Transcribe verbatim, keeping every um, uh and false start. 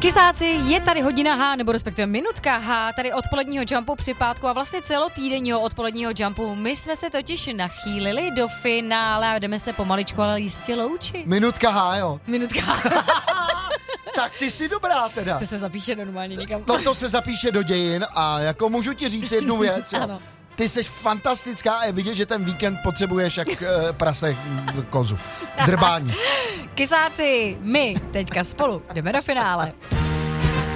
Kysáci, je tady hodina H, nebo respektive minutka H, tady odpoledního jumpu při pátku a vlastně celotýdenního odpoledního jumpu. My jsme se totiž nachýlili do finále a jdeme se pomaličku, ale jistě loučit. Minutka H, jo. Minutka H. Tak ty jsi dobrá teda. To se zapíše normálně někam. No to se zapíše do dějin a jako můžu ti říct jednu věc, jo. Ano. Ty jsi fantastická a je vidět, že ten víkend potřebuješ jak e, prase kozu. Drbání. Kysáci, my teďka spolu jdeme do finále.